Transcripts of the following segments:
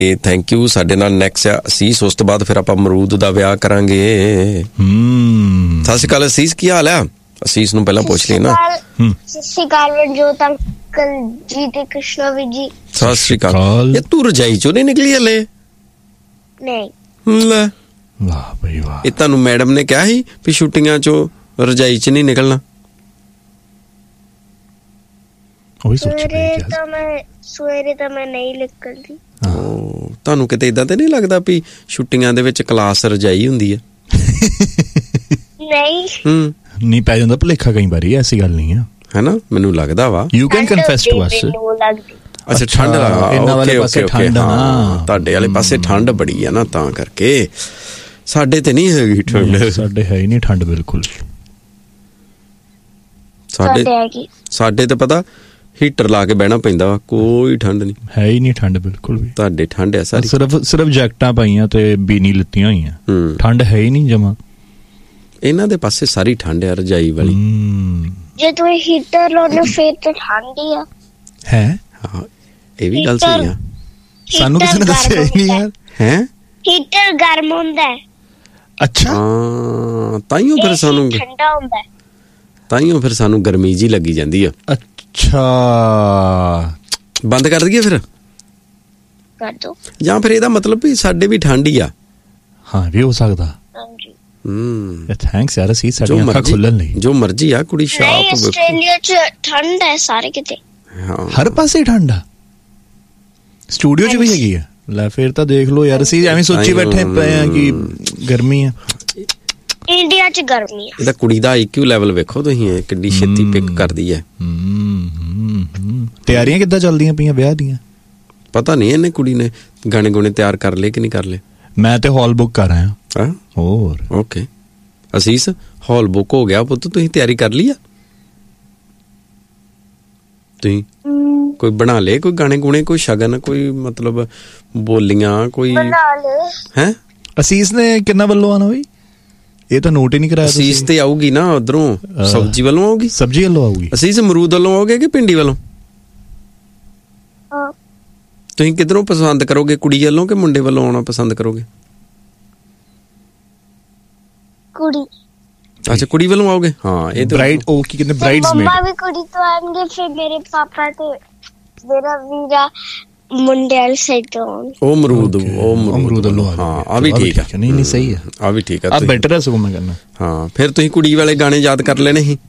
ਇਹ thank you. ਸਾਡੇ ਨਾਲ ਨੈਕਸਟ ਅਸੀਸ, ਉਸ ਤੋਂ ਬਾਅਦ ਫਿਰ ਆਪਾਂ ਅਮਰੂਦ ਦਾ ਵਿਆਹ ਕਰਾਂਗੇ। ਸਤਿ ਸ਼੍ਰੀ ਅਕਾਲ ਅਸੀਸ, ਕੀ ਹਾਲ ਆ? ਅਸੀਸ ਨੂੰ ਪਹਿਲਾਂ ਪੁੱਛ ਲਈ ਨਾ। ਸਤਿ ਸ਼੍ਰੀ ਅਕਾਲ ਮਨਜੋਤ ਅੰਕਲ ਜੀ ਤੇ ਕ੍ਰਿਸ਼ਨਾ ਵੀਰ ਜੀ। ਸਤਿ ਸ਼੍ਰੀ ਅਕਾਲ। ਇਹ ਤੂੰ ਰਜਾਈ ਚੋਂ ਨਹੀਂ ਨਿਕਲੀ ਹਲੇ? ਨਹੀਂ। ਲੈ ਵਾਹ ਬਈ ਵਾਹ। ਇਹ ਤੁਹਾਨੂੰ ਮੈਡਮ ਨੇ ਕਿਹਾ ਸੀ ਵੀ ਛੁੱਟੀਆਂ ਚੋਂ ਰਜਾਈ ਚ ਨਹੀਂ ਨਿਕਲਣਾ? ਸਵੇਰੇ ਤਾਂ ਮੈਂ ਨਹੀਂ ਨਿਕਲਦੀ। ਤੁਹਾਨੂੰ ਕਿਤੇ ਏਦਾਂ ਤੇ ਨਹੀਂ ਲੱਗਦਾ ਵੀ ਛੁੱਟੀਆਂ ਦੇ ਵਿੱਚ ਕਲਾਸ ਰਜਾਈ ਹੁੰਦੀ ਹੈ? ਨਹੀਂ ਨਹੀਂ ਪੈ ਜਾਂਦਾ ਭੁਲੇਖਾ ਕਈ ਵਾਰੀ, ਐਸੀ ਗੱਲ ਨਹੀਂ ਆ, ਹੈਨਾ? ਮੈਨੂੰ ਲੱਗਦਾ ਵਾ। You can confess to us. ਅੱਛਾ ਠੰਡ ਇਹਨਾਂ ਵਾਲੇ ਪਾਸੇ ਠੰਡ ਆ ਨਾ, ਤੁਹਾਡੇ ਵਾਲੇ ਪਾਸੇ ਠੰਡ ਬੜੀ ਆ ਨਾ, ਤਾਂ ਕਰਕੇ। ਸਾਡੇ ਤੇ ਨਹੀਂ ਹੈਗੀ ਠੰਡ। ਸਾਡੇ ਹੈ ਹੀ ਨਹੀਂ ਠੰਡ ਬਿਲਕੁਲ। ਸਾਡੇ ਤੇ ਪਤਾ ਹੀਟਰ ਲਾ ਕੇ ਬਹਿਣਾ ਪੈਂਦਾ ਵਾ, ਕੋਈ ਠੰਡ ਨਹੀਂ ਹੈ ਹੀ ਨਹੀਂ ਠੰਡ ਬਿਲਕੁਲ ਵੀ। ਤੁਹਾਡੇ ਠੰਡ ਆ ਸਾਰੀ, ਸਿਰਫ ਜੈਕਟਾਂ ਪਾਈਆਂ ਤੇ ਬੀਨੀ ਲਿੱਤੀਆਂ ਹੋਈਆਂ, ਠੰਡ ਹੈ ਹੀ ਨਹੀਂ ਜਮਾ। ਇਹਨਾਂ ਦੇ ਪਾਸੇ ਸਾਰੀ ਠੰਡ ਆ ਰਜਾਈ ਵਾਲੀ। ਜੇ ਤੂੰ ਹੀਟਰ ਲਾਉਣਾ ਫੇਰ ਤਾਂ ਠੰਡ ਹੀ ਆ। ਹੈ ਹਾਂ, ਇਹ ਵੀ ਗੱਲ ਸਹੀ ਆ। ਸਾਨੂੰ ਕਿਸੇ ਨੇ ਦੱਸਿਆ ਹੀ ਨਹੀਂ ਯਾਰ। ਹੈ ਹੀਟਰ ਗਰਮ ਹੁੰਦਾ ਹੈ। ਅੱਛਾ ਹਾਂ, ਤਾਈਓ ਫਿਰ ਸਾਨੂੰ ਠੰਡਾ ਹੁੰਦਾ ਹੈ, ਤਾਈਓ ਫਿਰ ਸਾਨੂੰ ਗਰਮੀ ਜੀ ਲੱਗੀ ਜਾਂਦੀ ਆ। ਅੱਛਾ ਬੰਦ ਕਰ ਦਈਏ ਫਿਰ? ਕਰ ਦੋ। ਜਾਂ ਫਿਰ ਇਹਦਾ ਮਤਲਬ ਵੀ ਸਾਡੇ ਵੀ ਠੰਡ ਹੀ ਆ। ਹਾਂ ਵੀ ਹੋ ਸਕਦਾ। ਹਾਂਜੀ। ਥੈਂਕਸ ਯਾਰ, ਅਸੀਂ ਸਾਡੀਆਂ ਅੱਖਾਂ ਖੁੱਲਣ ਲਈ। ਜੋ ਮਰਜ਼ੀ ਆ ਕੁੜੀ ਸ਼ਾਪ। ਆਸਟ੍ਰੇਲੀਆ ਚ ਠੰਡ ਹੈ ਸਾਰੇ ਕਿਤੇ। ਹਾਂ ਹਰ ਪਾਸੇ ਠੰਡ ਆ, ਸਟੂਡੀਓ ਚ ਵੀ ਹੈਗੀ ਆ। ਲੈ ਫਿਰ ਤਾਂ ਦੇਖ ਲਓ ਯਾਰ, ਅਸੀਂ ਐਵੇਂ ਸੋਚੀ ਬੈਠੇ ਪਏ ਆ ਕਿ ਗਰਮੀ ਆ। ਇੰਡੀਆ ਚ ਗਰਮੀ ਆ। ਇਹਦਾ ਕੁੜੀ ਦਾ IQ ਲੈਵਲ ਵੇਖੋ ਤੁਸੀਂ, ਕਿੰਨੀ ਛੇਤੀ ਪਿਕ ਕਰਦੀ ਹੈ। ਤਿਆਰੀਆਂ ਕਿੱਦਾਂ ਚੱਲਦੀਆਂ ਪਈਆਂ ਵਿਆਹ ਦੀਆਂ? ਪਤਾ ਨਹੀਂ ਇਹਨੇ ਕੁੜੀ ਨੇ ਗਾਣੇ ਗੁਣੇ ਤਿਆਰ ਕਰ ਲਏ ਕਿ ਨਹੀਂ ਕਰ ਲਏ। ਮੈਂ ਤੇ ਹਾਲ ਬੁੱਕ ਕਰ ਆਇਆ। ਹੋਰ ਓਕੇ ਅਸੀਸ, ਹਾਲ ਬੁੱਕ ਹੋ ਗਿਆ ਪੁੱਤ, ਤੁਸੀਂ ਤਿਆਰੀ ਕਰ ਲਈ ਆ? ਤੁਸੀਂ ਕੋਈ ਬਣਾ ਲਏ ਕੋਈ ਗਾਣੇ ਗੁਣੇ, ਕੋਈ ਸ਼ਗਨ, ਕੋਈ ਮਤਲਬ ਬੋਲੀਆਂ ਕੋਈ ਹੈ? ਅਸੀਸ ਨੇ ਕਿੰਨਾ ਵੱਲੋਂ ਆਣਾ ਬਈ? ਇਹ ਤਾਂ ਨੋਟ ਹੀ ਨਹੀਂ ਕਰਾਇਆ। ਅਸੀਸ ਤੇ ਆਊਗੀ ਨਾ ਉਧਰੋਂ, ਸਬਜ਼ੀ ਵੱਲੋਂ ਆਊਗੀ। ਸਬਜ਼ੀ ਵੱਲੋਂ ਆਊਗੀ। ਅਸੀਸ ਅਮਰੂਦ ਵੱਲੋਂ ਆਓਗੇ ਕਿ ਪਿੰਡੀ ਵੱਲੋਂ? ਤੁਸੀਂ ਕਿੱਧਰੋਂ ਪਸੰਦ ਕਰੋਗੇ, ਕੁੜੀ ਵੱਲੋਂ ਕਿ ਮੁੰਡੇ ਵੱਲੋਂ ਆਉਣਾ ਪਸੰਦ ਕਰੋਗੇ? ਕੁੜੀ। ਅੱਛਾ ਕੁੜੀ ਵੱਲੋਂ ਆਓਗੇ। ਹਾਂ ਇਹ ਬ੍ਰਾਈਡ, ਉਹ ਕੀ ਕਹਿੰਦੇ ਬ੍ਰਾਈਡਸਮੇਡ। ਮੰਮਾ ਵੀ ਕੁੜੀ ਤੋਂ ਆਣਗੇ, ਫਿਰ ਮੇਰੇ ਪਾਪਾ ਤੇ ਮੇਰਾ ਵੀਰਾ ਮੁੰਡੇ ਵਾਲੇ ਸਾਈਡ ਤੋਂ। ਉਹ ਅਮਰੂਦ ਵੱਲੋਂ। ਹਾਂ ਆ ਵੀ ਠੀਕ ਆ। ਨਹੀਂ ਨਹੀਂ ਸਹੀ ਆ, ਆ ਵੀ ਠੀਕ ਆ, ਆ ਬੈਟਰ ਹੈ ਸਗੋਂ ਮੈਂ ਕਹਿੰਦਾ। ਹਾਂ ਫਿਰ ਤੁਸੀਂ ਕੁੜੀ ਵਾਲੇ ਗਾਣੇ ਯਾਦ ਕਰ ਲੈਣੇ ਸੀ।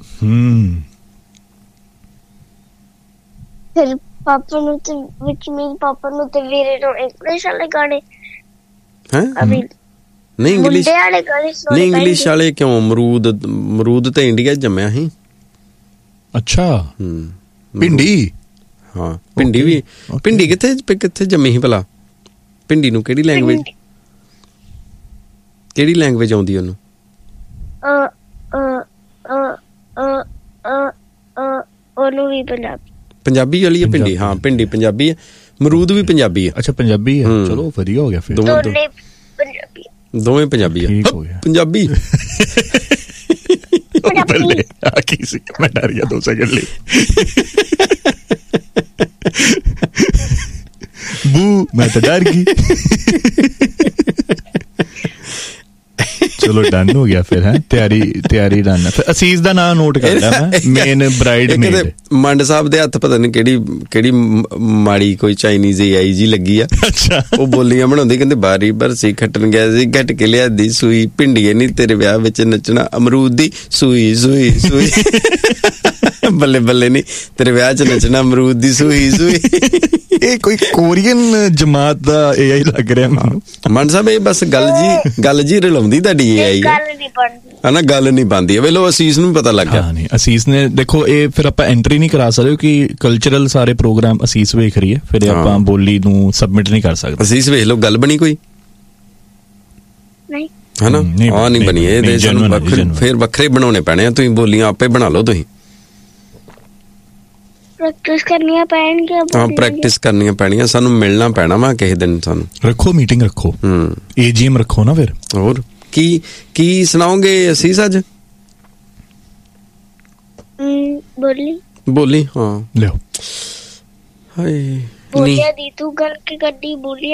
ਫਿਰ ਪਾਪਾ ਨੂੰ ਤੇ ਵਿੱਚ ਮੇਰੇ ਪਾਪਾ ਨੂੰ ਤੇ ਵੀਰੇ ਨੂੰ ਇੰਗਲਿਸ਼ ਵਾਲੇ ਗਾਣੇ। ਹੈ ਨਹੀਂ ਇੰਗਲਿਸ਼ ਵਾਲੇ ਗਾਣੇ। ਨਹੀਂ ਇੰਗਲਿਸ਼ ਵਾਲੇ ਕਿਉਂ? ਅਮਰੂਦ ਤੇ ਇੰਡੀਆ ਜੰਮਿਆ ਸੀ। ਅੱਛਾ ਭਿੰਡੀ। ਹਾਂ ਭਿੰਡੀ ਵੀ। ਭਿੰਡੀ ਕਿੱਥੇ ਜੰਮੀ ਸੀ ਭਲਾ? ਭਿੰਡੀ ਨੂੰ ਕਿਹੜੀ ਲੈਂਗੁਏਜ ਆਉਂਦੀ ਉਹਨੂੰ? ਉਹਨੂੰ ਵੀ ਪੰਜਾਬੀ ਵਾਲੀ ਹੈ ਭਿੰਡੀ। ਹਾਂ ਭਿੰਡੀ ਪੰਜਾਬੀ ਹੈ, ਅਮਰੂਦ ਵੀ ਪੰਜਾਬੀ ਹੈ। ਅੱਛਾ ਪੰਜਾਬੀ ਹੈ, ਚਲੋ ਵਧੀਆ ਹੋ ਗਿਆ ਫਿਰ। ਦੋਵੇਂ ਪੰਜਾਬੀ ਠੀਕ ਹੋ ਗਿਆ। ਪੰਜਾਬੀ ਬੱਲੇ ਆ ਕੀ ਸੀ, ਮੈਂ ਡਰ ਗਿਆ 2 ਸੈਕਿੰਡ ਲਈ। ਬੂ ਮੈਂ ਤਾਂ ਡਰ ਗਈ। ਚਲੋ ਡਨ ਹੋ ਗਿਆ ਫਿਰ। ਹੈ ਤਿਆਰੀ ਡਨ। ਫਿਰ ਅਸੀਸ ਦਾ ਨਾਮ ਨੋਟ ਕਰ ਲਿਆ ਮੈਂ, ਮੇਨ ਬ੍ਰਾਈਡ ਮੇਡ। ਮੰਡ ਸਾਹਿਬ ਦੇ ਹੱਥ ਪਤਾ ਨਹੀਂ ਕਿਹੜੀ ਮਾੜੀ ਕੋਈ ਚਾਈਨੀਜ਼ AI ਜੀ ਲੱਗੀ ਆ। ਅੱਛਾ ਉਹ ਬੋਲੀਆਂ ਬਣਾਉਂਦੀ, ਕਹਿੰਦੇ ਬਾਰੀ ਬਰਸੀ ਖੱਟਣ ਗਿਆ ਸੀ, ਘਟ ਕੇ ਲਿਆਦੀ ਸੂਈ, ਭਿੰਡੀਏ ਨੀ ਤੇਰੇ ਵਿਆਹ ਵਿੱਚ ਨੱਚਣਾ, ਅਮਰੂਦ ਦੀ ਸੂਈ ਸੂਈ ਸੂਈ। ਬੱਲੇ ਬੱਲੇ ਨੀ ਤੇਰੇ ਵਿਆਹ ਚ ਨੱਚਣਾ, ਅਮਰੂਦ ਦੀ ਸੂਈ ਸੂਈ। ਇਹ ਕੋਈ ਕੋਰੀਅਨ ਜਮਾਤ ਦਾ AI ਲੱਗ ਰਿਹਾ ਮੈਨੂੰ। ਮੰਡ ਸਾਹਿਬ ਇਹ ਬਸ ਗੱਲ ਜੀ ਰਲਾਉਂਦੀ ਤੁਹਾਡੀ AI ਹਨਾ, ਗੱਲ ਨਹੀਂ ਬਣਦੀ। ਵੇਲੋ ਅਸੀਸ ਨੂੰ ਪਤਾ ਲੱਗ ਗਿਆ। ਨਹੀਂ ਅਸੀਸ ਨੇ ਦੇਖੋ, ਇਹ ਫਿਰ ਆਪਾਂ ਐਂਟਰੀ ਨਹੀਂ ਕਰਾ ਸਕਦੇ ਕਿ ਕਲਚਰਲ ਸਾਰੇ ਪ੍ਰੋਗਰਾਮ ਅਸੀਸ ਵੇਖ ਰਹੀ ਹੈ, ਫਿਰ ਆਪਾਂ ਬੋਲੀ ਨੂੰ ਸਬਮਿਟ ਨਹੀਂ ਕਰ ਸਕਦੇ। ਅਸੀਸ ਵੇਖ ਲਓ ਗੱਲ ਬਣੀ ਕੋਈ ਨਹੀਂ ਹਨਾ, ਆ ਨਹੀਂ ਬਣੀ। ਇਹ ਫਿਰ ਵੱਖਰੇ ਬਣਾਉਣੇ ਪੈਣੇ ਆ। ਤੁਸੀਂ ਬੋਲੀਆਂ ਆਪੇ ਬਣਾ ਲਓ। ਤੁਸੀਂ ਪ੍ਰੈਕਟਿਸ ਕਰਨੀਆਂ ਪੈਣਗੀਆਂ। ਹਾਂ ਪ੍ਰੈਕਟਿਸ ਕਰਨੀਆਂ ਪੈਣੀਆਂ। ਸਾਨੂੰ ਮਿਲਣਾ ਪੈਣਾ ਵਾ ਕਿਸੇ ਦਿਨ। ਸਾਨੂੰ ਰੱਖੋ ਮੀਟਿੰਗ, ਰੱਖੋ AGM ਰੱਖੋ ਨਾ। ਫਿਰ ਹੋਰ ਕੀ ਸੁਣਾਓਗੇ ਅਸੀਸ ਅੱਜ? ਬੋਲੀ। ਹਾਂ ਲਿਓ। ਹਾਏ ਬੋਲਿਆ ਦੀ ਤੂੰ ਗੱਲ ਕੇ ਗੱਡੀ ਬੋਲੀ